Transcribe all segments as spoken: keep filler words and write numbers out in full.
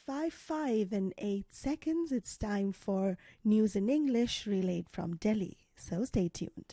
five five and eight seconds. It's time for news in English relayed from Delhi. So stay tuned.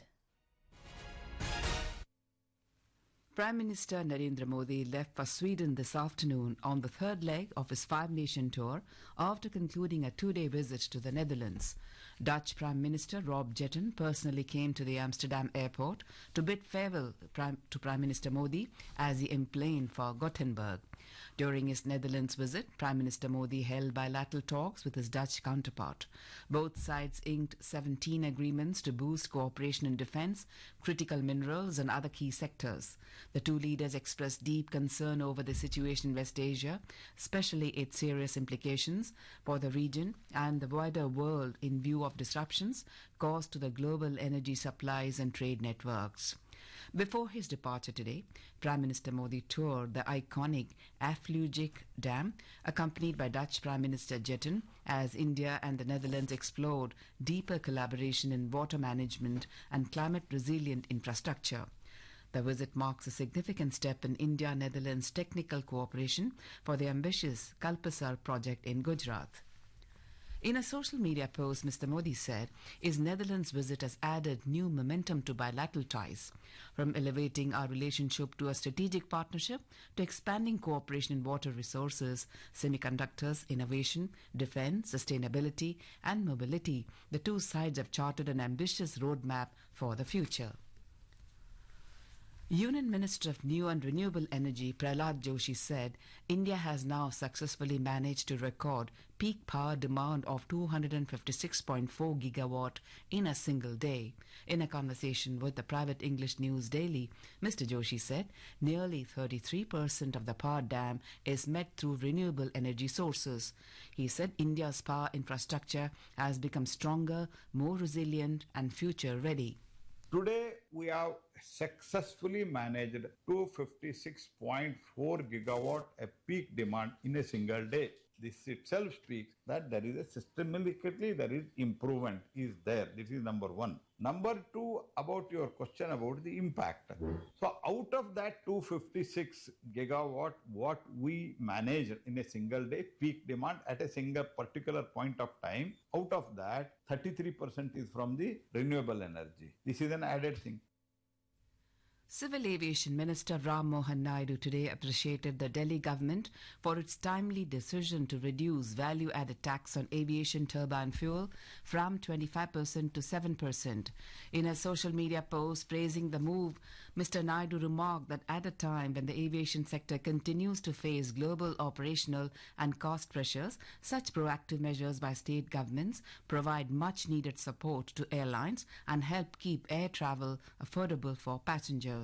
Prime Minister Narendra Modi left for Sweden this afternoon on the third leg of his five-nation tour after concluding a two-day visit to the Netherlands. Dutch Prime Minister Rob Jetten personally came to the Amsterdam airport to bid farewell to Prime Minister Modi as he emplaned for Gothenburg. During his Netherlands visit, Prime Minister Modi held bilateral talks with his Dutch counterpart. Both sides inked seventeen agreements to boost cooperation in defence, critical minerals and other key sectors. The two leaders expressed deep concern over the situation in West Asia, especially its serious implications for the region and the wider world in view of disruptions caused to the global energy supplies and trade networks. Before his departure today, Prime Minister Modi toured the iconic Afluitdijk Dam, accompanied by Dutch Prime Minister Jetten, as India and the Netherlands explored deeper collaboration in water management and climate-resilient infrastructure. The visit marks a significant step in India-Netherlands technical cooperation for the ambitious Kalpasar project in Gujarat. In a social media post, Mister Modi said his Netherlands visit has added new momentum to bilateral ties, from elevating our relationship to a strategic partnership to expanding cooperation in water resources, semiconductors, innovation, defense, sustainability, and mobility. The two sides have charted an ambitious roadmap for the future. Union Minister of New and Renewable Energy Prahlad Joshi said India has now successfully managed to record peak power demand of two hundred fifty-six point four gigawatt in a single day. In a conversation with the private English news daily, Mister Joshi said nearly thirty-three percent of the power dam is met through renewable energy sources. He said India's power infrastructure has become stronger, more resilient and future ready. Today, we have successfully managed two hundred fifty-six point four gigawatt a peak demand in a single day. This itself speaks that there is a systematically there is improvement is there. This is number one. Number two, about your question about the impact. So out of that two hundred fifty-six gigawatt, what we manage in a single day peak demand at a single particular point of time, out of that thirty-three percent is from the renewable energy. This is an added thing. Civil Aviation Minister Ram Mohan Naidu today appreciated the Delhi government for its timely decision to reduce value-added tax on aviation turbine fuel from twenty-five percent to seven percent. In a social media post praising the move, Mister Naidu remarked that at a time when the aviation sector continues to face global operational and cost pressures, such proactive measures by state governments provide much-needed support to airlines and help keep air travel affordable for passengers.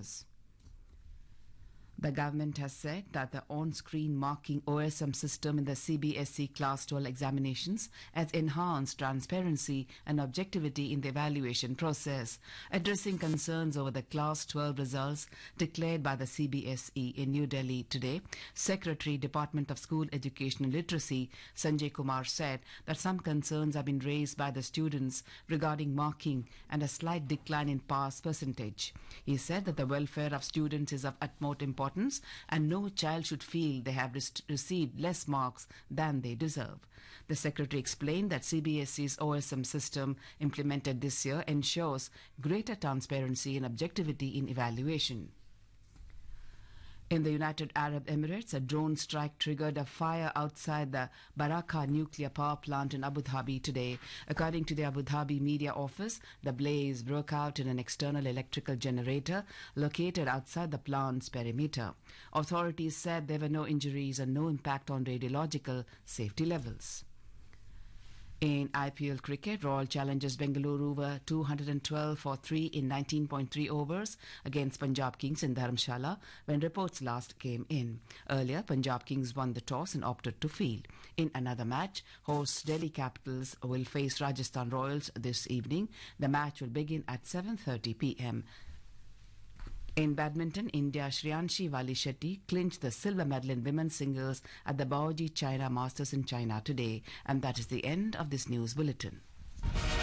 The government has said that the on-screen marking O S M system in the C B S E Class twelve examinations has enhanced transparency and objectivity in the evaluation process. Addressing concerns over the Class twelve results declared by the C B S E in New Delhi today, Secretary, Department of School Education and Literacy, Sanjay Kumar said that some concerns have been raised by the students regarding marking and a slight decline in pass percentage. He said that the welfare of students is of utmost importance and no child should feel they have received less marks than they deserve. The Secretary explained that C B S E's O S M system implemented this year ensures greater transparency and objectivity in evaluation. In the United Arab Emirates, a drone strike triggered a fire outside the Barakah nuclear power plant in Abu Dhabi today. According to the Abu Dhabi media office, the blaze broke out in an external electrical generator located outside the plant's perimeter. Authorities said there were no injuries and no impact on radiological safety levels. In I P L cricket, Royal Challengers Bengaluru were two hundred twelve for three in nineteen point three overs against Punjab Kings in Dharamshala when reports last came in. Earlier, Punjab Kings won the toss and opted to field. In another match, hosts Delhi Capitals will face Rajasthan Royals this evening. The match will begin at seven thirty p m In badminton, India Shriyanshi Wali Shetty clinched the silver medal in women's singles at the Baoji China Masters in China today. And that is the end of this news bulletin.